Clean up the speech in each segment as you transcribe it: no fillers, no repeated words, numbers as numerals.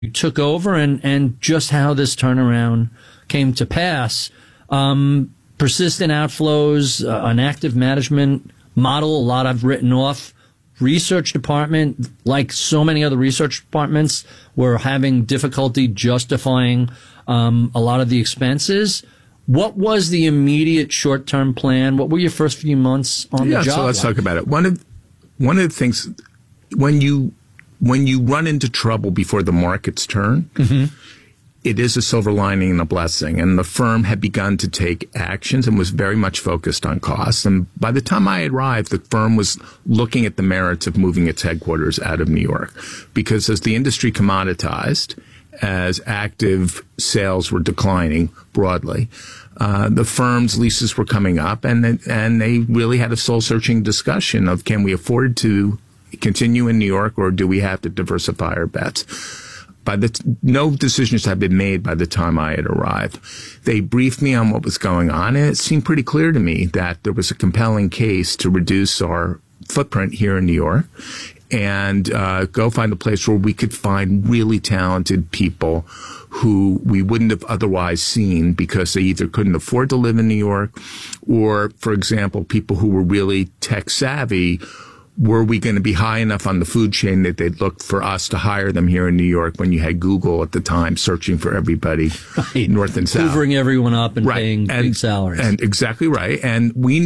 took over and just how this turnaround came to pass. Persistent outflows, an active management model, a lot I've written off. Research department, like so many other research departments, were having difficulty justifying a lot of the expenses. What was the immediate short-term plan? What were your first few months on the job? Yeah, so let's talk about it. One of the things, when you run into trouble before the markets turn, it is a silver lining and a blessing. And the firm had begun to take actions and was very much focused on costs. And by the time I arrived, the firm was looking at the merits of moving its headquarters out of New York. Because as the industry commoditized, as active sales were declining broadly, the firm's leases were coming up, and they really had a soul-searching discussion of, can we afford to continue in New York, or do we have to diversify our bets? No decisions had been made by the time I had arrived. They briefed me on what was going on, and it seemed pretty clear to me that there was a compelling case to reduce our footprint here in New York and go find a place where we could find really talented people who we wouldn't have otherwise seen because they either couldn't afford to live in New York, or, for example, people who were really tech savvy. Were we going to be high enough on the food chain that they'd look for us to hire them here in New York when you had Google at the time searching for everybody north and south? Hoovering everyone up and paying big salaries. And exactly right. And we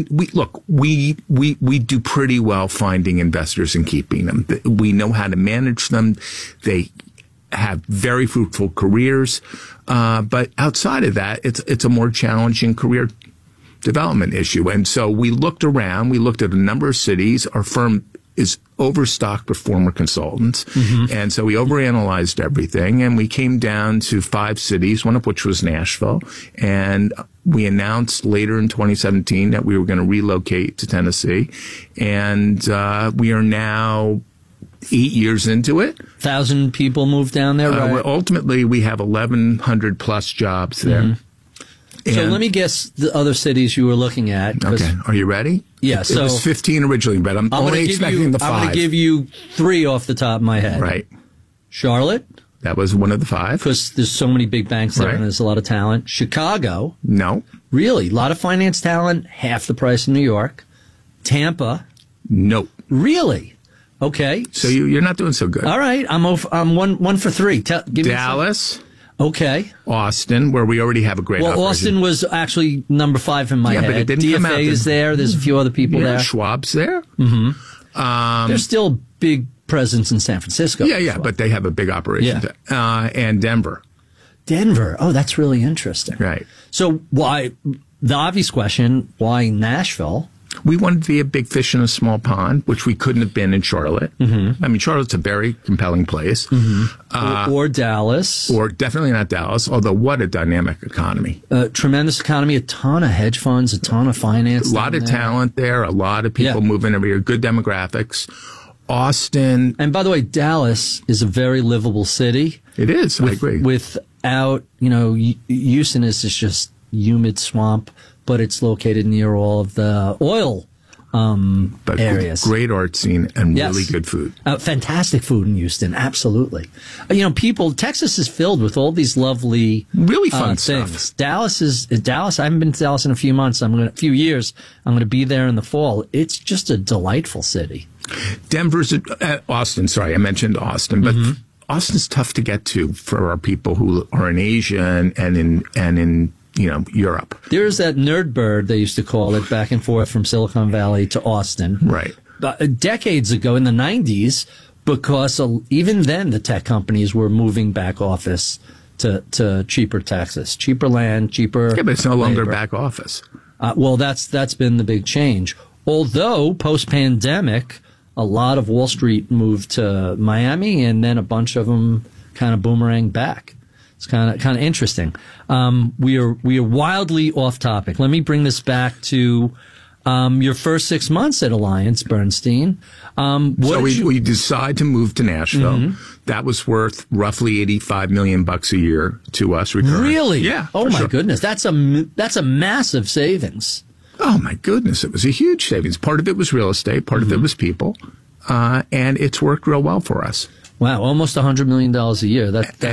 do pretty well finding investors and keeping them. We know how to manage them. They have very fruitful careers. But outside of that, it's a more challenging career development issue. And so we looked around, we looked at a number of cities. Our firm is overstocked with former consultants. And so we overanalyzed everything, and we came down to 5 cities, one of which was Nashville. And we announced later in 2017 that we were going to relocate to Tennessee. And we are now 8 years into it. 1,000 people moved down there, right? Ultimately, we have 1,100 plus jobs there. So let me guess the other cities you were looking at. Okay. Are you ready? Yeah. It was 15 originally, but I'm only expecting the 5. I'm going to give you 3 off the top of my head. Right. Charlotte. That was one of the 5. Because there's so many big banks there and there's a lot of talent. Chicago. No. Really? A lot of finance talent, half the price in New York. Tampa. Nope. Really? Okay. So you're not doing so good. All right. I'm one for 3. Give Dallas. Okay. Austin, where we already have a great operation. Austin was actually number 5 in my head. But it didn't come out. DFA is there. There's a few other people there. Schwab's there. There's still big presence in San Francisco. Yeah, but they have a big operation. And Denver. Denver. Oh, that's really interesting. Right. So why, the obvious question, why Nashville? We wanted to be a big fish in a small pond, which we couldn't have been in Charlotte. I mean, Charlotte's a very compelling place. Or Dallas. Or definitely not Dallas, although what a dynamic economy. Tremendous economy, a ton of hedge funds, a ton of finance. A lot of talent there, a lot of people moving every year, good demographics. Austin. And by the way, Dallas is a very livable city. It is, I agree. Without, Houston is just humid swamp, but it's located near all of the oil areas. Great art scene and really good food. Fantastic food in Houston, absolutely. Texas is filled with all these lovely, really fun things. stuff. Dallas. I haven't been to Dallas in a few years. I'm going to be there in the fall. It's just a delightful city. Denver's Austin. Sorry, I mentioned Austin, but Austin's tough to get to for our people who are in Asia and in Europe. There's that nerd bird, they used to call it, back and forth from Silicon Valley to Austin. Right. Decades ago in the 90s, because even then the tech companies were moving back office to cheaper Texas, cheaper land, cheaper. Yeah, but it's no longer labor. back office. Well, that's been the big change. Although post-pandemic, a lot of Wall Street moved to Miami, and then a bunch of them kind of boomerang back. It's kind of interesting. We are wildly off topic. Let me bring this back to your first 6 months at AllianceBernstein. So we decide to move to Nashville. That was worth roughly $85 million a year to us. Recurring. Really? Yeah. Oh my goodness, that's a massive savings. Oh my goodness, it was a huge savings. Part of it was real estate, part of it was people, and it's worked real well for us. Wow, almost $100 million a year. That